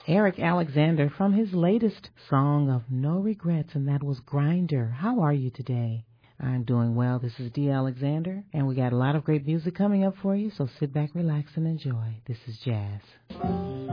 Eric Alexander from his latest song of No Regrets, and that was Grinder. How are you today? I'm doing well. This is Dee Alexander, and we got a lot of great music coming up for you, so sit back, relax, and enjoy. This is Jazz.